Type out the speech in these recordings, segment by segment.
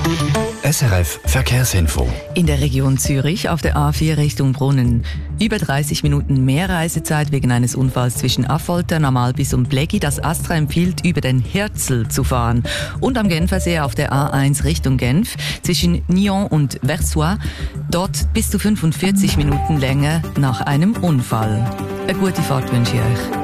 SRF Verkehrsinfo. In der Region Zürich auf der A4 Richtung Brunnen. Über 30 Minuten mehr Reisezeit wegen eines Unfalls zwischen Affoltern am Albis und Bleggi. Das Astra empfiehlt, über den Herzl zu fahren. Und am Genfersee auf der A1 Richtung Genf zwischen Nyon und Versoix. Dort bis zu 45 Minuten länger nach einem Unfall. Eine gute Fahrt wünsche ich euch.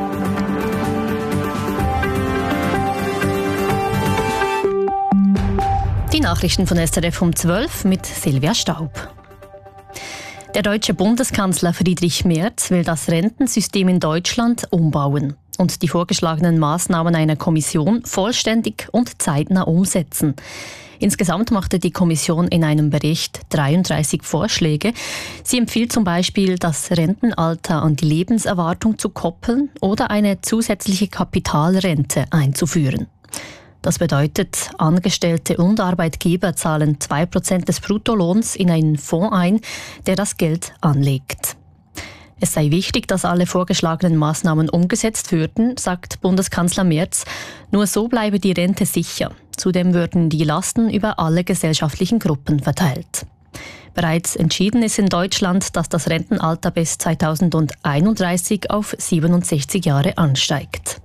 Die Nachrichten von SRF um 12 mit Silvia Staub. Der deutsche Bundeskanzler Friedrich Merz will das Rentensystem in Deutschland umbauen und die vorgeschlagenen Maßnahmen einer Kommission vollständig und zeitnah umsetzen. Insgesamt machte die Kommission in einem Bericht 33 Vorschläge. Sie empfiehlt zum Beispiel, das Rentenalter an die Lebenserwartung zu koppeln oder eine zusätzliche Kapitalrente einzuführen. Das bedeutet, Angestellte und Arbeitgeber zahlen 2% des Bruttolohns in einen Fonds ein, der das Geld anlegt. Es sei wichtig, dass alle vorgeschlagenen Maßnahmen umgesetzt würden, sagt Bundeskanzler Merz. Nur so bleibe die Rente sicher. Zudem würden die Lasten über alle gesellschaftlichen Gruppen verteilt. Bereits entschieden ist in Deutschland, dass das Rentenalter bis 2031 auf 67 Jahre ansteigt.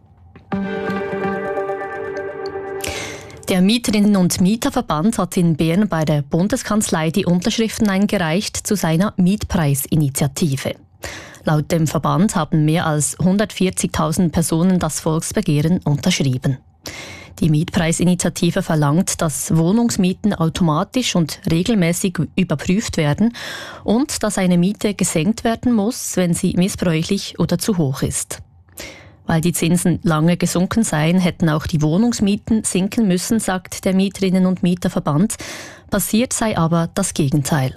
Der Mieterinnen- und Mieterverband hat in Bern bei der Bundeskanzlei die Unterschriften eingereicht zu seiner Mietpreisinitiative. Laut dem Verband haben mehr als 140.000 Personen das Volksbegehren unterschrieben. Die Mietpreisinitiative verlangt, dass Wohnungsmieten automatisch und regelmäßig überprüft werden und dass eine Miete gesenkt werden muss, wenn sie missbräuchlich oder zu hoch ist. Weil die Zinsen lange gesunken seien, hätten auch die Wohnungsmieten sinken müssen, sagt der Mieterinnen- und Mieterverband. Passiert sei aber das Gegenteil.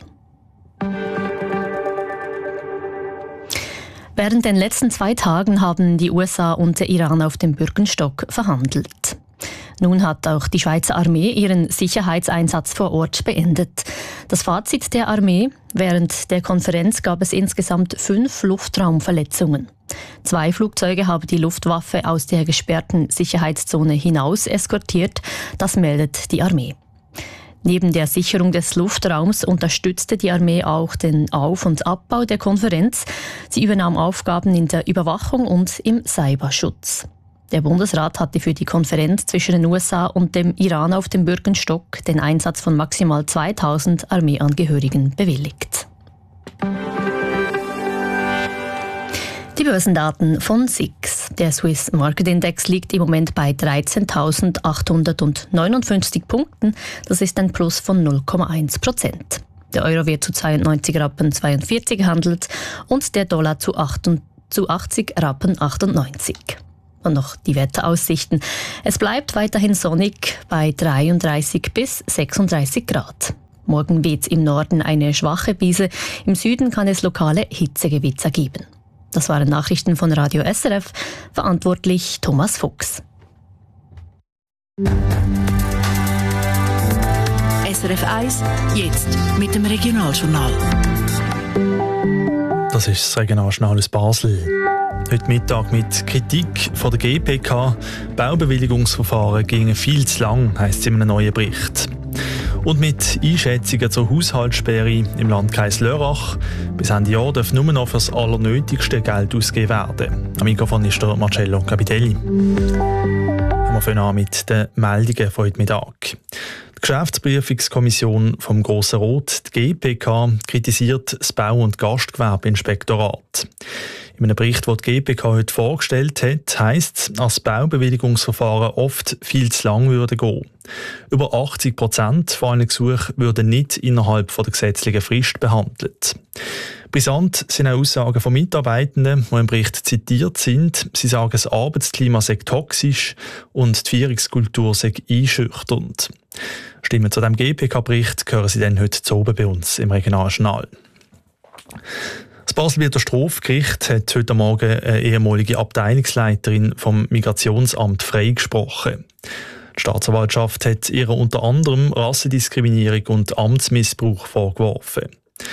Während den letzten 2 Tagen haben die USA und der Iran auf dem Bürgenstock verhandelt. Nun hat auch die Schweizer Armee ihren Sicherheitseinsatz vor Ort beendet. Das Fazit der Armee: Während der Konferenz gab es insgesamt 5 Luftraumverletzungen. 2 Flugzeuge haben die Luftwaffe aus der gesperrten Sicherheitszone hinaus eskortiert, das meldet die Armee. Neben der Sicherung des Luftraums unterstützte die Armee auch den Auf- und Abbau der Konferenz. Sie übernahm Aufgaben in der Überwachung und im Cyberschutz. Der Bundesrat hatte für die Konferenz zwischen den USA und dem Iran auf dem Bürgenstock den Einsatz von maximal 2000 Armeeangehörigen bewilligt. Die Börsendaten von SIX. Der Swiss Market Index liegt im Moment bei 13.859 Punkten. Das ist ein Plus von 0,1%. Der Euro wird zu 92,42 Rappen gehandelt und der Dollar zu 80,98 Rappen. Und noch die Wetteraussichten. Es bleibt weiterhin sonnig bei 33 bis 36 Grad. Morgen weht im Norden eine schwache Brise. Im Süden kann es lokale Hitzegewitter geben. Das waren Nachrichten von Radio SRF. Verantwortlich Thomas Fuchs. SRF 1, jetzt mit dem Regionaljournal. Das ist das Regionaljournal aus Basel. Heute Mittag mit Kritik von der GPK. Baubewilligungsverfahren gingen viel zu lang, heisst es in einem neuen Bericht. Und mit Einschätzungen zur Haushaltssperre im Landkreis Lörrach. Bis Ende Jahr darf nur noch für das allernötigste Geld ausgegeben werden. Am Mikrofon ist der Marcello Capitelli. Wir fangen an mit den Meldungen von heute Mittag. Die Geschäftsprüfungskommission vom Grossen Rot, die GPK, kritisiert das Bau- und Gastgewerbeinspektorat. In einem Bericht, den die GPK heute vorgestellt hat, heisst es, dass das Baubewilligungsverfahren oft viel zu lang würde gehen. Über 80% von allen Gesuchen würden nicht innerhalb der gesetzlichen Frist behandelt. Brisant sind auch Aussagen von Mitarbeitenden, die im Bericht zitiert sind. Sie sagen, das Arbeitsklima sei toxisch und die Führungskultur sei einschüchternd. Stimmen zu dem GPK-Bericht hören Sie dann heute zu oben bei uns im Regionaljournal. Das Baselbieter Strafgericht hat heute Morgen eine ehemalige Abteilungsleiterin vom Migrationsamt freigesprochen. Die Staatsanwaltschaft hat ihr unter anderem Rassendiskriminierung und Amtsmissbrauch vorgeworfen.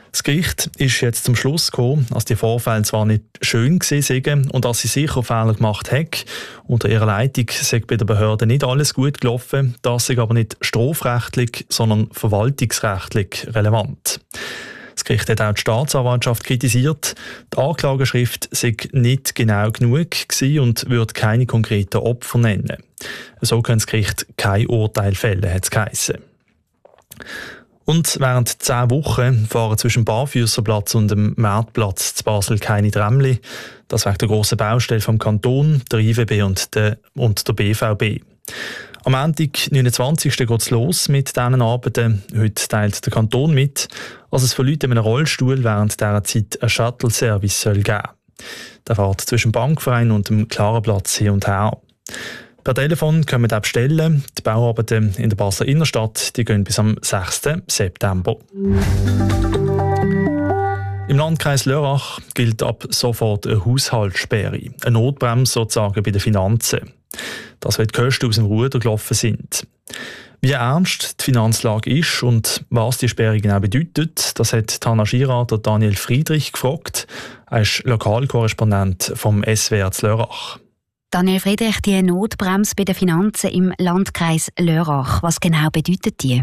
Das Gericht ist jetzt zum Schluss gekommen, dass die Vorfälle zwar nicht schön gewesen seien und dass sie sicher Fehler gemacht haben. Unter ihrer Leitung sei bei der Behörde nicht alles gut gelaufen. Das sei aber nicht strafrechtlich, sondern verwaltungsrechtlich relevant. Das Gericht hat auch die Staatsanwaltschaft kritisiert. Die Anklageschrift sei nicht genau genug gewesen und würde keine konkreten Opfer nennen. So kann das Gericht kein Urteil fällen, hat es geheissen. Und während 10 Wochen fahren zwischen dem Barfüsserplatz und dem Marktplatz zu Basel keine Tramli. Das wegen der grossen Baustelle vom Kanton, der IWB und der BVB. Am Montag, 29. geht es los mit diesen Arbeiten. Heute teilt der Kanton mit, dass es für Leute mit einem Rollstuhl während dieser Zeit einen Shuttle-Service geben soll. Der fährt zwischen dem Bankverein und dem Klarenplatz hin und her. Per Telefon können wir bestellen. Die Bauarbeiten in der Basler Innenstadt die gehen bis am 6. September. Im Landkreis Lörrach gilt ab sofort eine Haushaltssperre, eine Notbremse sozusagen bei den Finanzen. Das, weil die Kosten aus dem Ruder gelaufen sind. Wie ernst die Finanzlage ist und was die Sperre genau bedeutet, das hat Hanna Schirader Daniel Friedrich gefragt. Er ist Lokalkorrespondent vom SWR Lörrach. Daniel Friedrich, die Notbremse bei den Finanzen im Landkreis Lörrach, was genau bedeutet die?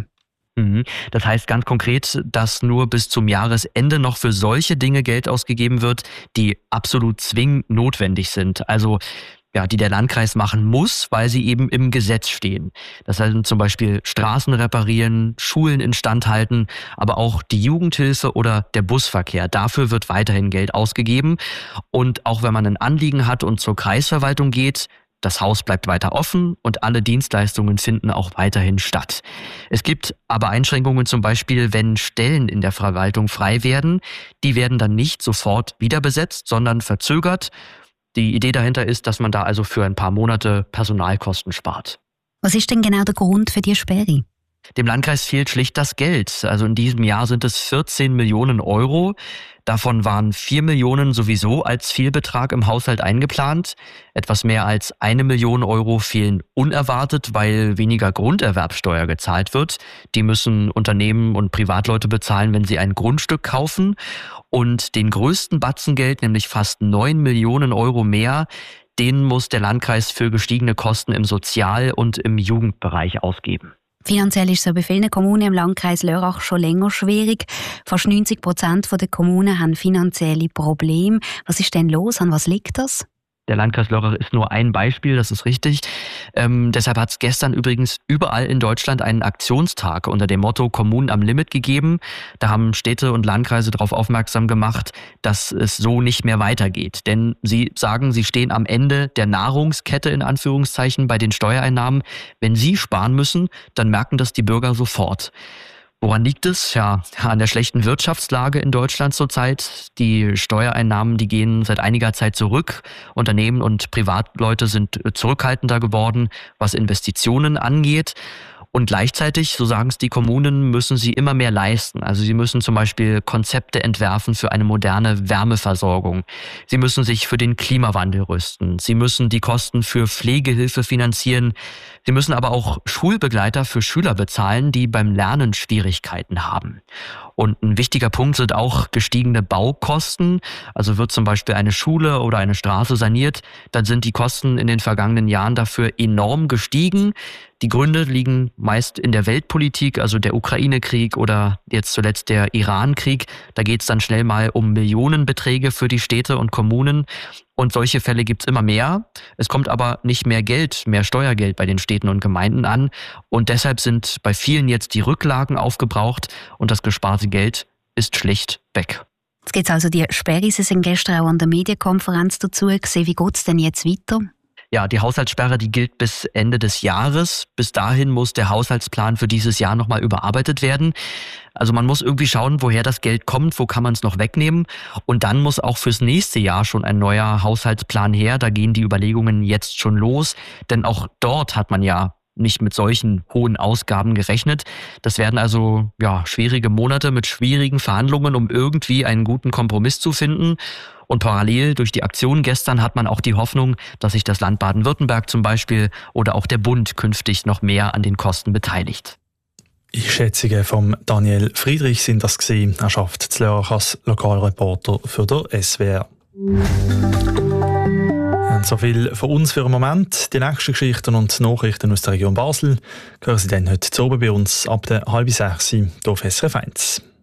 Das heißt ganz konkret, dass nur bis zum Jahresende noch für solche Dinge Geld ausgegeben wird, die absolut zwingend notwendig sind. Also die der Landkreis machen muss, weil sie eben im Gesetz stehen. Das heißt zum Beispiel Straßen reparieren, Schulen instand halten, aber auch die Jugendhilfe oder der Busverkehr. Dafür wird weiterhin Geld ausgegeben. Und auch wenn man ein Anliegen hat und zur Kreisverwaltung geht, das Haus bleibt weiter offen und alle Dienstleistungen finden auch weiterhin statt. Es gibt aber Einschränkungen, zum Beispiel, wenn Stellen in der Verwaltung frei werden. Die werden dann nicht sofort wieder besetzt, sondern verzögert. Die Idee dahinter ist, dass man da also für ein paar Monate Personalkosten spart. Was ist denn genau der Grund für die Sperre? Dem Landkreis fehlt schlicht das Geld. Also in diesem Jahr sind es 14 Millionen Euro. Davon waren 4 Millionen sowieso als Fehlbetrag im Haushalt eingeplant. Etwas mehr als 1 Million Euro fehlen unerwartet, weil weniger Grunderwerbsteuer gezahlt wird. Die müssen Unternehmen und Privatleute bezahlen, wenn sie ein Grundstück kaufen. Und den größten Batzen Geld, nämlich fast 9 Millionen Euro mehr, den muss der Landkreis für gestiegene Kosten im Sozial- und im Jugendbereich ausgeben. Finanziell ist es bei vielen Kommunen im Landkreis Lörrach schon länger schwierig. Fast 90% der Kommunen haben finanzielle Probleme. Was ist denn los? An was liegt das? Der Landkreis Lörrach ist nur ein Beispiel, das ist richtig. Deshalb hat es gestern übrigens überall in Deutschland einen Aktionstag unter dem Motto Kommunen am Limit gegeben. Da haben Städte und Landkreise darauf aufmerksam gemacht, dass es so nicht mehr weitergeht. Denn sie sagen, sie stehen am Ende der Nahrungskette in Anführungszeichen bei den Steuereinnahmen. Wenn sie sparen müssen, dann merken das die Bürger sofort. Woran liegt es? Ja, an der schlechten Wirtschaftslage in Deutschland zurzeit. Die Steuereinnahmen, die gehen seit einiger Zeit zurück. Unternehmen und Privatleute sind zurückhaltender geworden, was Investitionen angeht. Und gleichzeitig, so sagen es die Kommunen, müssen sie immer mehr leisten. Also sie müssen zum Beispiel Konzepte entwerfen für eine moderne Wärmeversorgung. Sie müssen sich für den Klimawandel rüsten. Sie müssen die Kosten für Pflegehilfe finanzieren. Sie müssen aber auch Schulbegleiter für Schüler bezahlen, die beim Lernen Schwierigkeiten haben. Und ein wichtiger Punkt sind auch gestiegene Baukosten. Also wird zum Beispiel eine Schule oder eine Straße saniert, dann sind die Kosten in den vergangenen Jahren dafür enorm gestiegen. Die Gründe liegen meist in der Weltpolitik, also der Ukraine-Krieg oder jetzt zuletzt der Iran-Krieg. Da geht es dann schnell mal um Millionenbeträge für die Städte und Kommunen. Und solche Fälle gibt's immer mehr. Es kommt aber nicht mehr Geld, mehr Steuergeld bei den Städten und Gemeinden an. Und deshalb sind bei vielen jetzt die Rücklagen aufgebraucht und das gesparte Geld ist schlicht weg. Jetzt gibt es also die Sperre. Sie sind gestern auch an der Medienkonferenz dazu gesehen. Wie geht es denn jetzt weiter? Ja, die Haushaltssperre, die gilt bis Ende des Jahres. Bis dahin muss der Haushaltsplan für dieses Jahr nochmal überarbeitet werden. Also man muss irgendwie schauen, woher das Geld kommt, wo kann man es noch wegnehmen. Und dann muss auch fürs nächste Jahr schon ein neuer Haushaltsplan her. Da gehen die Überlegungen jetzt schon los. Denn auch dort hat man ja nicht mit solchen hohen Ausgaben gerechnet. Das werden also schwierige Monate mit schwierigen Verhandlungen, um irgendwie einen guten Kompromiss zu finden. Und parallel durch die Aktion gestern hat man auch die Hoffnung, dass sich das Land Baden-Württemberg zum Beispiel oder auch der Bund künftig noch mehr an den Kosten beteiligt. Einschätzungen von Daniel Friedrich sind das gewesen. Er arbeitet in Lörrach als Lokalreporter für den SWR. So viel von uns für einen Moment. Die nächsten Geschichten und Nachrichten aus der Region Basel hören Sie dann heute zu oben bei uns ab der 5:30 hier auf SRF 1.